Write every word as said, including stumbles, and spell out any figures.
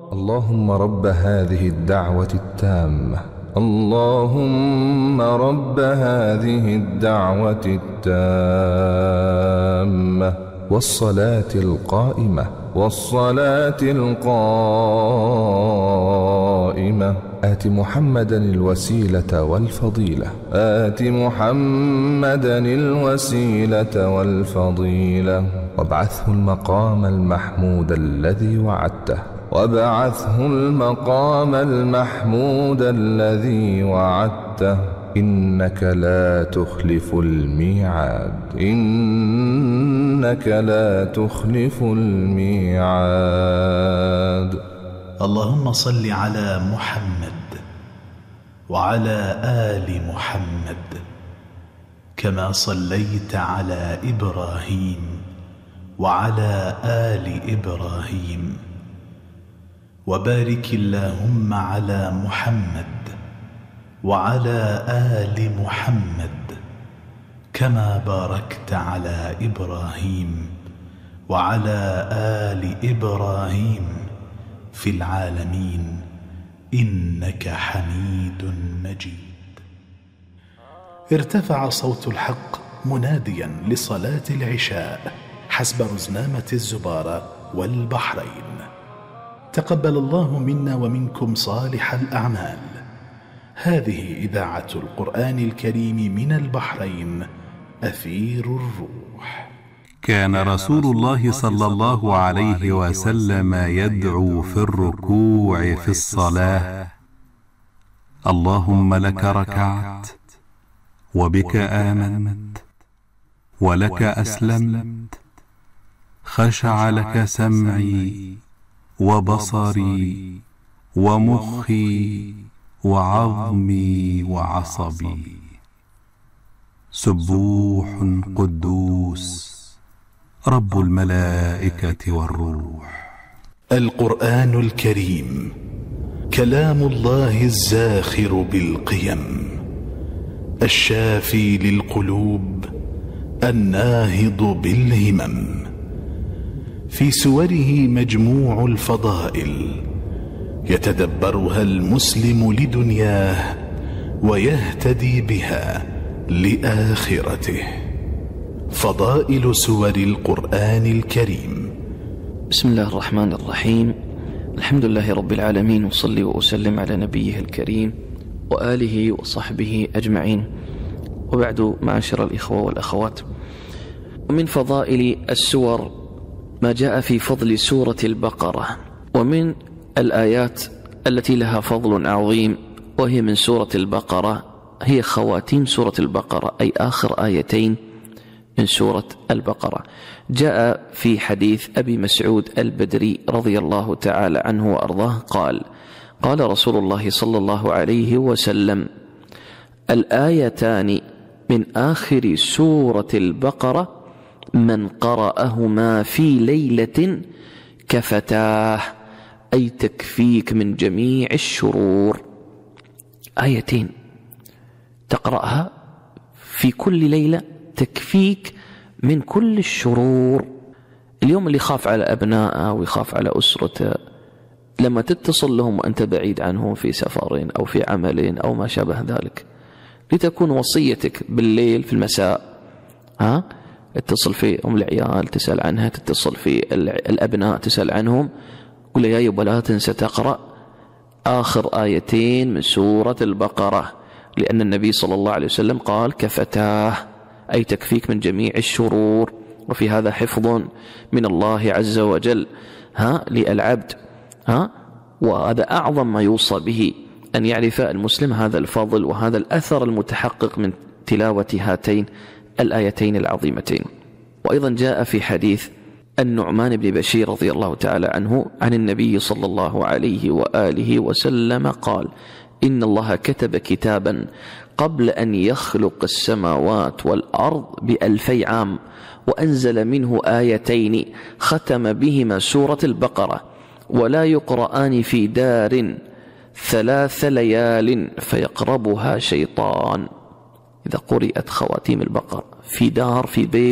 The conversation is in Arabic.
اللهم رب هذه الدعوة التامة اللهم رب هذه الدعوة التامة والصلاة القائمة والصلاة القائمة آت محمدا الوسيلة والفضيلة آت محمدا الوسيلة والفضيلة وابعثه المقام المحمود الذي وعدته وابعثه المقام المحمود الذي وعدته إنك لا تخلف الميعاد إنك لا تخلف الميعاد. اللهم صل على محمد وعلى آل محمد كما صليت على إبراهيم وعلى آل إبراهيم، وبارك اللهم على محمد وعلى آل محمد كما باركت على إبراهيم وعلى آل إبراهيم في العالمين إنك حميد مجيد. ارتفع صوت الحق مناديا لصلاة العشاء حسب رزنامة الزبارة والبحرين. تقبل الله منا ومنكم صالح الأعمال. هذه إذاعة القرآن الكريم من البحرين، أثير الروح. كان رسول الله صلى الله عليه وسلم يدعو في الركوع في الصلاة: اللهم لك ركعت وبك آمنت ولك أسلمت، خشع لك سمعي وبصري ومخي وعظمي وعصبي، سبوح قدوس رب الملائكة والروح. القرآن الكريم كلام الله الزاخر بالقيم، الشافي للقلوب، الناهض بالهمم. في سوره مجموع الفضائل يتدبرها المسلم لدنياه ويهتدي بها لآخرته. فضائل سور القرآن الكريم. بسم الله الرحمن الرحيم. الحمد لله رب العالمين، وصلي وأسلم على نبيه الكريم وآله وصحبه أجمعين، وبعد، معاشر الإخوة والأخوات، ومن فضائل السور ما جاء في فضل سورة البقرة، ومن الآيات التي لها فضل عظيم وهي من سورة البقرة هي خواتيم سورة البقرة، أي آخر آيتين من سورة البقرة. جاء في حديث أبي مسعود البدري رضي الله تعالى عنه وأرضاه قال: قال رسول الله صلى الله عليه وسلم: الآيتان من آخر سورة البقرة من قرأهما في ليلة كفتاه، أي تكفيك من جميع الشرور. آيتين تقرأها في كل ليلة تكفيك من كل الشرور. اليوم اللي يخاف على أبنائه ويخاف على أسرته، لما تتصل لهم وأنت بعيد عنهم في سفر أو في عمل أو ما شابه ذلك، لتكون وصيتك بالليل في المساء، ها اتصل في أم العيال تسأل عنها، تتصل في الأبناء تسأل عنهم، قل يا يبا لا تنسى تقرأ آخر آيتين من سورة البقرة، لأن النبي صلى الله عليه وسلم قال: كفتاه، أي تكفيك من جميع الشرور. وفي هذا حفظ من الله عز وجل ها للعبد، ها وهذا أعظم ما يوصى به، أن يعرف المسلم هذا الفضل وهذا الأثر المتحقق من تلاوة هاتين الآيتين العظيمتين. وأيضا جاء في حديث النعمان بن بشير رضي الله تعالى عنه عن النبي صلى الله عليه وآله وسلم قال: إن الله كتب كتابا قبل أن يخلق السماوات والأرض بألفي عام، وأنزل منه آيتين ختم بهما سورة البقرة، ولا يقرآن في دار ثلاث ليال فيقربها شيطان. إذا قرأت خواتيم البقرة في دار، في بيت